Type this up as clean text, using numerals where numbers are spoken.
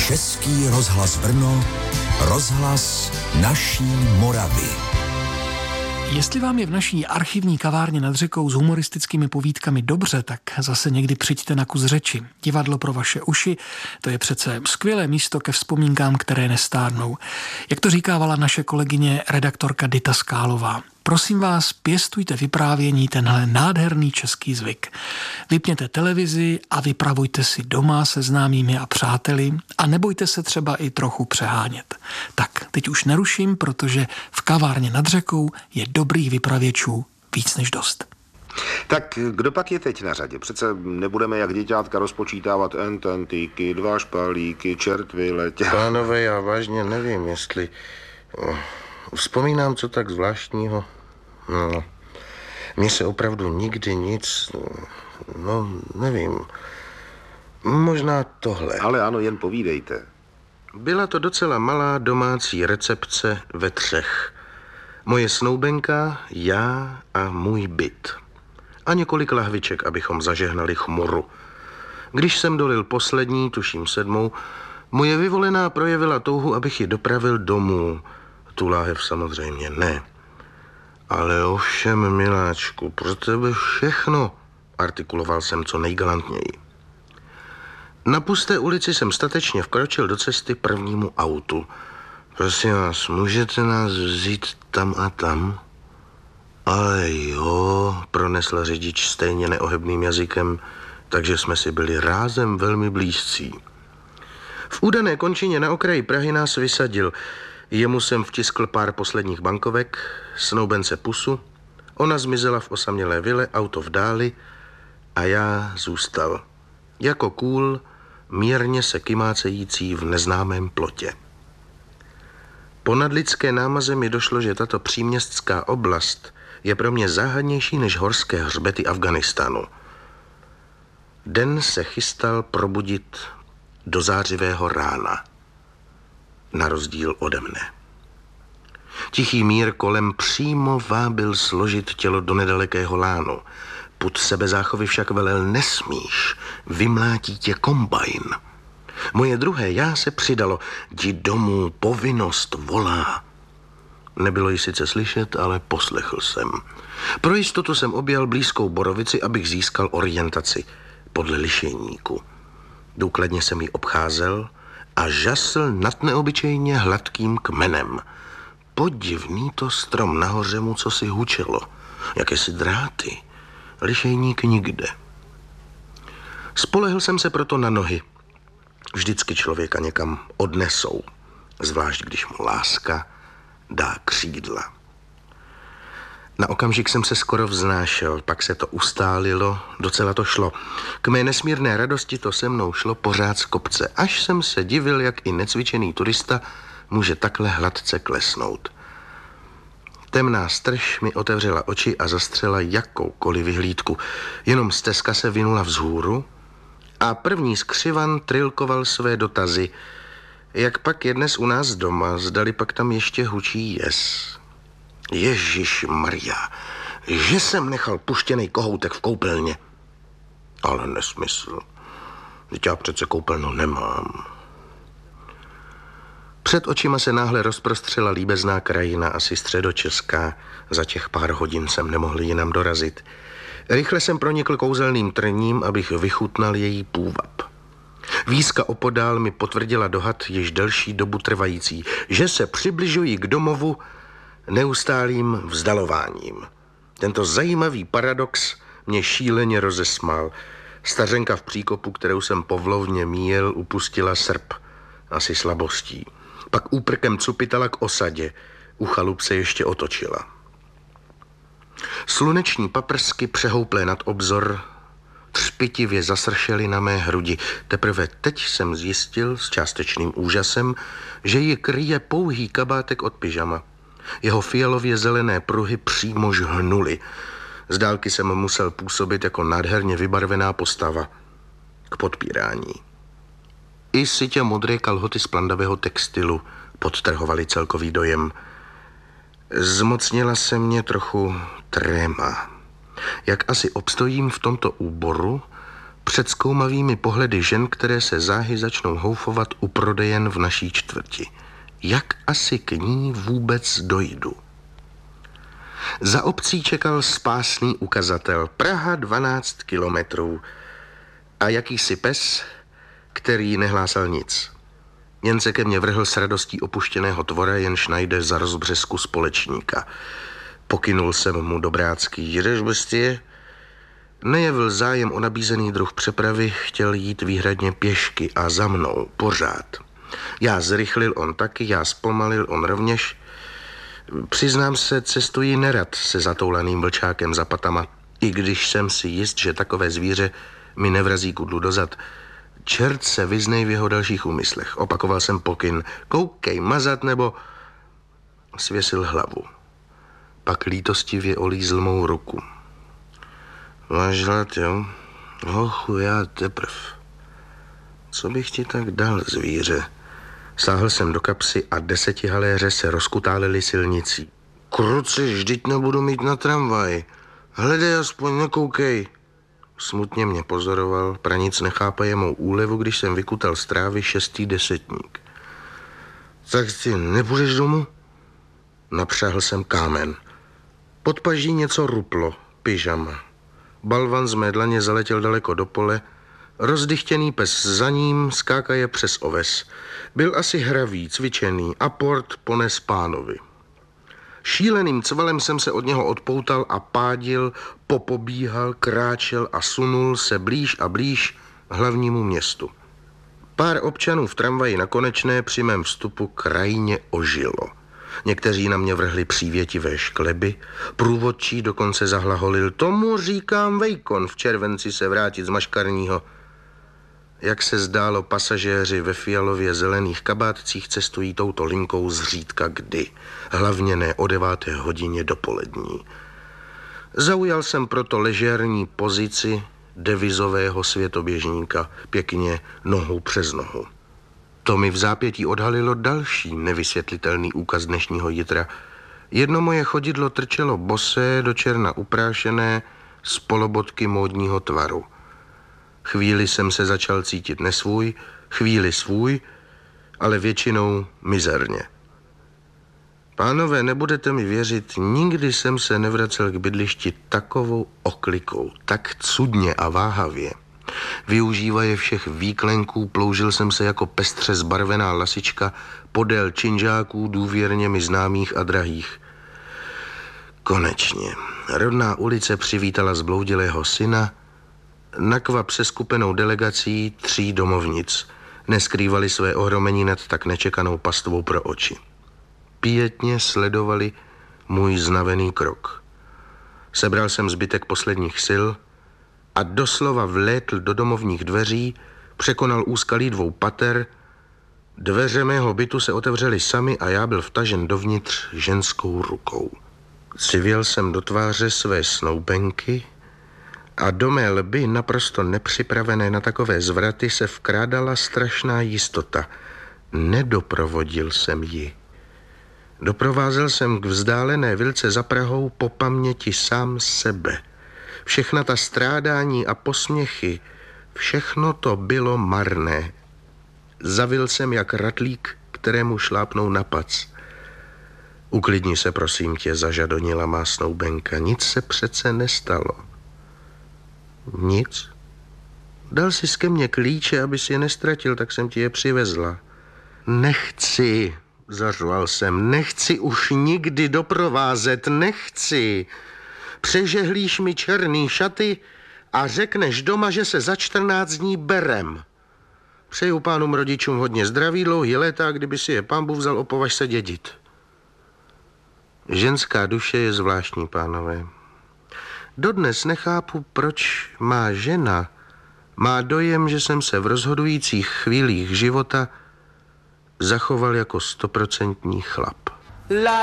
Český rozhlas Brno, rozhlas naší Moravy. Jestli vám je v naší archivní kavárně nad řekou s humoristickými povídkami dobře, tak zase někdy přijďte na kus řeči. Divadlo pro vaše uši, to je přece skvělé místo ke vzpomínkám, které nestárnou. Jak to říkávala naše kolegyně redaktorka Dita Skálová. Prosím vás, pěstujte vyprávění tenhle nádherný český zvyk. Vypněte televizi a vypravujte si doma se známými a přáteli a nebojte se třeba i trochu přehánět. Tak, teď už neruším, protože v kavárně nad řekou je dobrých vypravěčů víc než dost. Tak kdo pak je teď na řadě? Přece nebudeme jak děťátka rozpočítávat ententíky, 2 špalíky, čertvy, letě. Pánové, já vážně nevím, jestli... Vzpomínám, co tak zvláštního. No, mně se opravdu nikdy nic... No, nevím. Možná tohle. Ale ano, jen povídejte. Byla to docela malá domácí recepce ve 3. Moje snoubenka, já a můj byt. A několik lahviček, abychom zažehnali chmuru. Když jsem dolil poslední, tuším 7, moje vyvolená projevila touhu, abych ji dopravil domů. Tu láhev samozřejmě ne. Ale ovšem, miláčku, pro tebe všechno, artikuloval jsem co nejgalantněji. Na pusté ulici jsem statečně vkročil do cesty prvnímu autu. Prosím vás, můžete nás vzít tam a tam? Ale jo, pronesl řidič stejně neohebným jazykem, takže jsme si byli rázem velmi blízcí. V údané končině na okraji Prahy nás vysadil. Jemu jsem vtiskl pár posledních bankovek, snoubence pusu, ona zmizela v osamělé vile, auto v dáli a já zůstal. Jako kůl, mírně se kymácející v neznámém plotě. Po nadlidské námaze mi došlo, že tato příměstská oblast je pro mě záhadnější než horské hřbety Afghánistánu. Den se chystal probudit do zářivého rána. Na rozdíl ode mne. Tichý mír kolem přímo vábil složit tělo do nedalekého lánu. Pud sebezáchovy však velel nesmíš, vymlátí tě kombajn. Moje druhé já se přidalo, jdi domů, povinnost volá. Nebylo ji sice slyšet, ale poslechl jsem. Pro jistotu jsem objel blízkou borovici, abych získal orientaci podle lišejníku. Důkladně jsem ji obcházel a žasl nad neobyčejně hladkým kmenem. Podivný to strom nahoře mu cosi hučelo, jakési dráty. Lišejník nikde. Spolehl jsem se proto na nohy. Vždycky člověka někam odnesou, zvlášť když mu láska dá křídla. Na okamžik jsem se skoro vznášel, pak se to ustálilo, docela to šlo. K mé nesmírné radosti to se mnou šlo pořád z kopce, až jsem se divil, jak i necvičený turista může takhle hladce klesnout. Temná strž mi otevřela oči a zastřela jakoukoliv vyhlídku. Jenom stezka se vinula vzhůru a první skřivan trilkoval své dotazy. Jak pak je dnes u nás doma, zdali pak tam ještě hučí jez. Ježišmarja, že jsem nechal puštěnej kohoutek v koupelně. Ale nesmysl. Vždyť já přece koupelnu nemám. Před očima se náhle rozprostřela líbezná krajina, asi středočeská. Za těch pár hodin jsem nemohl jinam dorazit. Rychle jsem pronikl kouzelným trním, abych vychutnal její půvab. Výzka opodál mi potvrdila dohad již delší dobu trvající, že se přibližují k domovu neustálým vzdalováním. Tento zajímavý paradox mě šíleně rozesmál. Stařenka v příkopu, kterou jsem povlovně míjel, upustila srp, asi slabostí. Pak úprkem cupitala k osadě, u chalup se ještě otočila. Sluneční paprsky přehouplé nad obzor třpitivě zasršely na mé hrudi. Teprve teď jsem zjistil s částečným úžasem, že ji kryje pouhý kabátek od pyžama. Jeho fialově zelené pruhy přímo žhnuly. Z dálky jsem musel působit jako nádherně vybarvená postava k podpírání. I sytě modré kalhoty z plandavého textilu podtrhovaly celkový dojem. Zmocnila se mě trochu tréma. Jak asi obstojím v tomto úboru, před zkoumavými pohledy žen, které se záhy začnou houfovat u prodejen v naší čtvrti. Jak asi k ní vůbec dojdu? Za obcí čekal spásný ukazatel. Praha 12 kilometrů. A jakýsi pes, který nehlásal nic. Jen se ke mně vrhl s radostí opuštěného tvora, jenž najde za rozbřesku společníka. Pokynul jsem mu dobrácký: jdeš, bestie? Nejevil zájem o nabízený druh přepravy, chtěl jít výhradně pěšky a za mnou, pořád. Já zrychlil, on taky, já zpomalil, on rovněž. Přiznám se, cestuji nerad se zatoulaným vlčákem za patama, i když jsem si jist, že takové zvíře mi nevrazí kudlu dozad. Čert se vyznej v jeho dalších úmyslech. Opakoval jsem pokyn: koukej, mazat nebo... Svěsil hlavu. Pak lítostivě olízl mou ruku. Máš hlad, jo? Hochu, já teprv. Co bych ti tak dal, zvíře? Sáhl jsem do kapsy a 10 haléře se rozkutálili silnicí. Kruci, vždyť nebudu mít na tramvaj. Hledej, aspoň nekoukej. Smutně mě pozoroval, pranic nechápaje mou úlevu, když jsem vykutal z trávy 6. desetník. Tak ty nepůjdeš domů? Napřáhl jsem kámen. Pod paží něco ruplo, pyžama. Balvan z mé dlaně zaletěl daleko do pole, rozdychtěný pes za ním skákaje přes oves. Byl asi hravý, cvičený a port pones pánovi. Šíleným cvalem jsem se od něho odpoutal a pádil, popobíhal, kráčel a sunul se blíž a blíž hlavnímu městu. Pár občanů v tramvaji na Konečné při mém vstupu krajně ožilo. Někteří na mě vrhli přívětivé škleby, průvodčí dokonce zahlaholil: tomu říkám vejkon, v červenci se vrátit z maškarního. Jak se zdálo, pasažéři ve fialově zelených kabátcích cestují touto linkou zřídka kdy, hlavně ne o 9. hodině dopolední. Zaujal jsem proto ležérní pozici devizového světoběžníka, pěkně nohou přes nohu. To mi v zápětí odhalilo další nevysvětlitelný úkaz dnešního jitra. Jedno moje chodidlo trčelo bosé, do černa uprášené, z polobotky módního tvaru. Chvíli jsem se začal cítit nesvůj, chvíli svůj, ale většinou mizerně. Pánové, nebudete mi věřit, nikdy jsem se nevracel k bydlišti takovou oklikou, tak cudně a váhavě. Využívaje všech výklenků, ploužil jsem se jako pestře zbarvená lasička podél činžáků důvěrně mi známých a drahých. Konečně. Rodná ulice přivítala zbloudilého syna, nakvap se skupenou delegací 3 domovnic. Neskrývali své ohromení nad tak nečekanou pastvou pro oči. Pětně sledovali můj znavený krok. Sebral jsem zbytek posledních sil a doslova vlétl do domovních dveří, překonal úskalí 2 pater. Dveře mého bytu se otevřely samy a já byl vtažen dovnitř ženskou rukou. Civěl jsem do tváře své snoubenky a do mé lby, naprosto nepřipravené na takové zvraty, se vkrádala strašná jistota. Nedoprovodil jsem ji. Doprovázel jsem k vzdálené vilce za Prahou po paměti sám sebe. Všechna ta strádání a posměchy, všechno to bylo marné. Zavil jsem jak ratlík, kterému šlápnou na pac. Uklidni se, prosím tě, zažadonila má snoubenka. Nic se přece nestalo. Nic? Dal jsi ke mně klíče, abys je nestratil, tak jsem ti je přivezla. Nechci, zařval jsem, nechci už nikdy doprovázet, nechci. Přežehlíš mi černý šaty a řekneš doma, že se za 14 dní berem. Přeju pánům rodičům hodně zdraví, dlouhý léta, kdyby si je pán Bůh vzal, opovaž se dědit. Ženská duše je zvláštní, pánové. Dodnes nechápu, proč má žena má dojem, že jsem se v rozhodujících chvílích života zachoval jako 100% chlap.